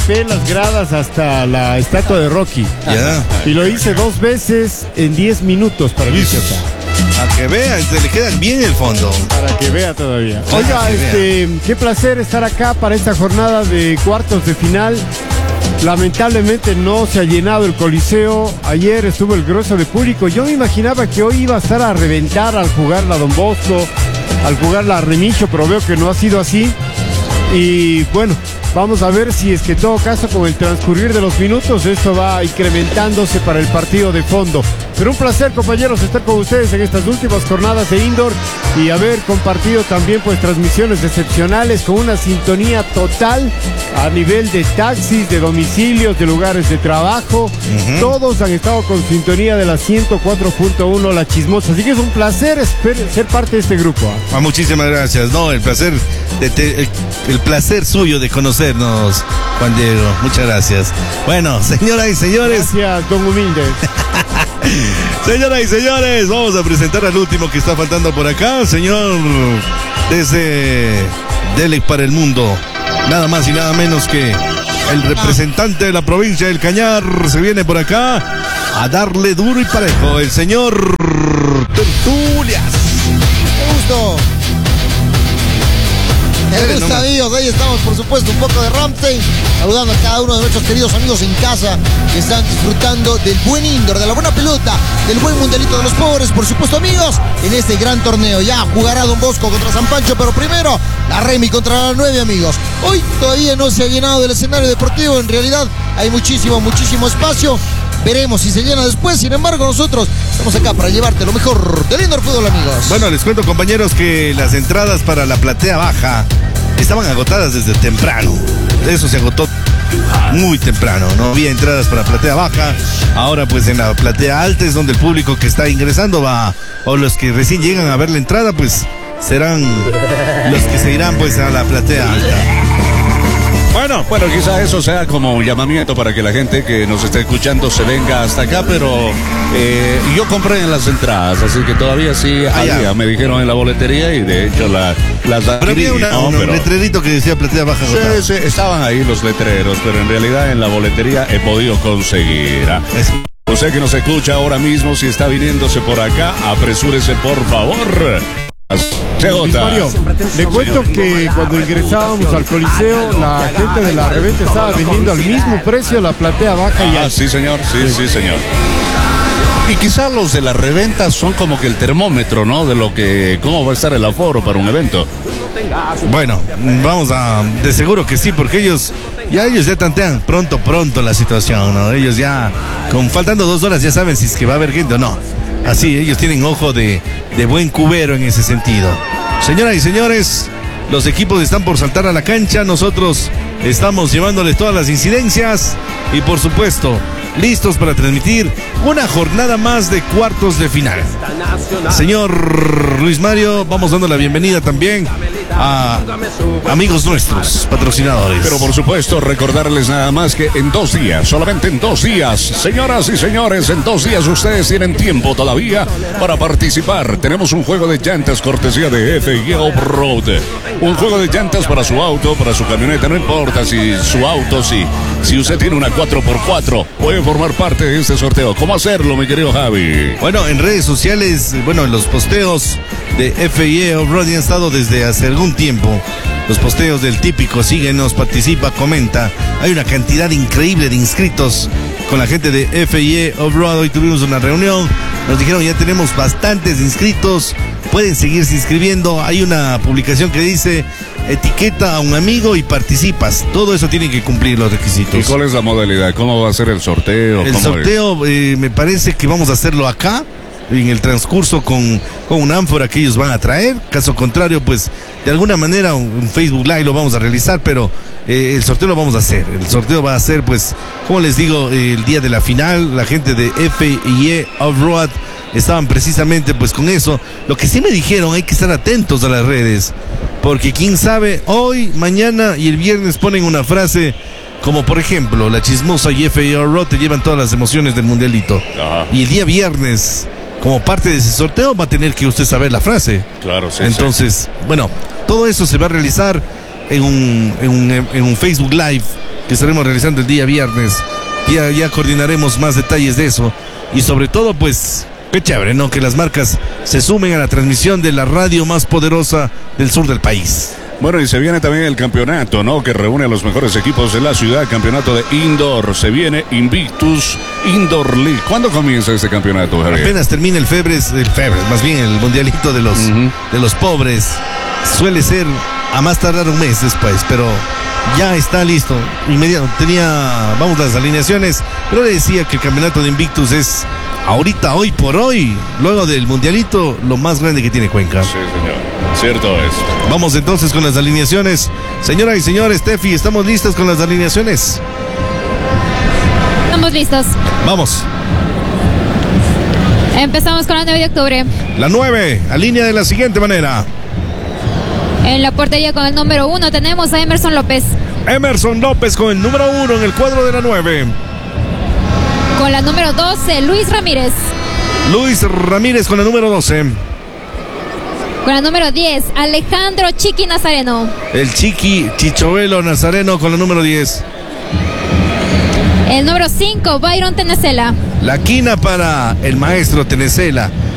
trepé las gradas hasta la estatua de Rocky. Ya. Y lo hice 2 veces en 10 minutos para que sepa. A que vea, se le queda bien el fondo. Para que vea todavía. Oiga, qué placer estar acá para esta jornada de cuartos de final. Lamentablemente no se ha llenado el Coliseo. Ayer estuvo el grueso de público. Yo me imaginaba que hoy iba a estar a reventar al jugar la Don Bosco, al jugar la Remigio, pero veo que no ha sido así. Y bueno, vamos a ver si es que en todo caso con el transcurrir de los minutos esto va incrementándose para el partido de fondo. Pero un placer, compañeros, estar con ustedes en estas últimas jornadas de indoor y haber compartido también pues transmisiones excepcionales con una sintonía total a nivel de taxis, de domicilios, de lugares de trabajo. Todos han estado con sintonía de la 104.1 La Chismosa. Así que es un placer ser parte de este grupo. Muchísimas gracias. No, el placer el placer suyo de conocernos, Juan Diego. Muchas gracias. Bueno, señoras y señores. Gracias, don Humilde. Señoras y señores, vamos a presentar al último que está faltando por acá, señor, desde Delec para el mundo, nada más y nada menos que el representante de la provincia del Cañar. Se viene por acá a darle duro y parejo, el señor Tertulias. ¡Qué gusto! Me gusta, amigos, ahí estamos, por supuesto, un poco de Ramstein, saludando a cada uno de nuestros queridos amigos en casa que están disfrutando del buen indoor, de la buena pelota, del buen mundialito de los pobres, por supuesto, amigos, en este gran torneo. Ya jugará Don Bosco contra San Pancho, pero primero la Remy contra la 9, amigos. Hoy todavía no se ha llenado el escenario deportivo, en realidad hay muchísimo espacio. Veremos si se llena después. Sin embargo, nosotros estamos acá para llevarte lo mejor del indoor fútbol, amigos. Bueno, les cuento, compañeros, que las entradas para la platea baja estaban agotadas desde temprano. Eso se agotó muy temprano. No había entradas para platea baja. Ahora pues en la platea alta es donde el público que está ingresando va, o los que recién llegan a ver la entrada, pues serán los que se irán pues a la platea alta. Bueno, quizá eso sea como un llamamiento para que la gente que nos está escuchando se venga hasta acá, pero yo compré en las entradas, así que todavía sí había, me dijeron en la boletería y de hecho las pero había un letrerito que decía platea baja. Sí, estaban ahí los letreros, pero en realidad en la boletería he podido conseguir. Usted que nos escucha ahora mismo, si está viniéndose por acá, apresúrese por favor. Mario, le cuento que cuando ingresábamos al Coliseo, la gente de la reventa estaba vendiendo al mismo precio la platea baja. Sí, señor, sí, señor. Y quizás los de la reventa son como que el termómetro, ¿no? De lo que, cómo va a estar el aforo para un evento. Bueno, de seguro que sí, porque ellos ya tantean pronto la situación, ¿no? Ellos ya, faltando 2 horas, ya saben si es que va a haber gente o no. Así, ellos tienen ojo de buen cubero en ese sentido. Señoras y señores, los equipos están por saltar a la cancha. Nosotros estamos llevándoles todas las incidencias y, por supuesto, listos para transmitir una jornada más de cuartos de final. Señor Luis Mario, vamos dando la bienvenida también a amigos nuestros, patrocinadores. Pero por supuesto, recordarles nada más que en 2 días, solamente en 2 días, señoras y señores, en 2 días ustedes tienen tiempo todavía para participar. Tenemos un juego de llantas cortesía de FIE Off-Road. Un juego de llantas para su auto, para su camioneta, no importa si su auto, si usted tiene una 4x4, puede formar parte de este sorteo. ¿Cómo hacerlo, mi querido Javi? Bueno, en redes sociales, en los posteos de FIE Off-Road han estado desde hace algún tiempo. Los posteos del típico, síguenos, participa, comenta. Hay una cantidad increíble de inscritos con la gente de FIE Off-Road. Hoy tuvimos una reunión, nos dijeron ya tenemos bastantes inscritos, pueden seguirse inscribiendo. Hay una publicación que dice etiqueta a un amigo y participas. Todo eso tiene que cumplir los requisitos. ¿Y cuál es la modalidad? ¿Cómo va a ser el sorteo? El sorteo me parece que vamos a hacerlo acá en el transcurso con una ánfora que ellos van a traer. Caso contrario, pues de alguna manera un Facebook Live lo vamos a realizar, pero el sorteo lo vamos a hacer. El sorteo va a ser, pues, como les digo, el día de la final. La gente de FIE Off-Road estaban precisamente pues con eso. Lo que sí me dijeron, hay que estar atentos a las redes, porque quién sabe, hoy, mañana y el viernes ponen una frase como por ejemplo, La Chismosa y FIE Off-Road te llevan todas las emociones del mundialito. Y el día viernes, como parte de ese sorteo, va a tener que usted saber la frase. Claro, sí. Entonces, bueno, todo eso se va a realizar en un Facebook Live que estaremos realizando el día viernes. Ya coordinaremos más detalles de eso. Y sobre todo, pues, qué chévere, ¿no? Que las marcas se sumen a la transmisión de la radio más poderosa del sur del país. Bueno, y se viene también el campeonato, ¿no? Que reúne a los mejores equipos de la ciudad, campeonato de indoor. Se viene Invictus Indoor League. ¿Cuándo comienza este campeonato, Javier? Apenas termina el Febres, más bien el mundialito de los pobres. Suele ser a más tardar un mes después, pero ya está listo. Inmediato. Vamos las alineaciones, pero le decía que el campeonato de Invictus es ahorita, hoy por hoy, luego del mundialito, lo más grande que tiene Cuenca. Sí, señor. Cierto es. Vamos entonces con las alineaciones. Señoras y señores, Tefi, ¿estamos listos con las alineaciones? Estamos listos. Vamos. Empezamos con la 9 de octubre. La 9, alinea de la siguiente manera. En la portería con el número 1 tenemos a Emerson López. Emerson López con el número 1 en el cuadro de la 9. Con la número 12, Luis Ramírez. Luis Ramírez con la número 12. Con la número 10, Alejandro Chiqui Nazareno. El Chiqui Chichovelo Nazareno con la número 10. El número 5, Byron Tenecela. La quina para el maestro Tenecela.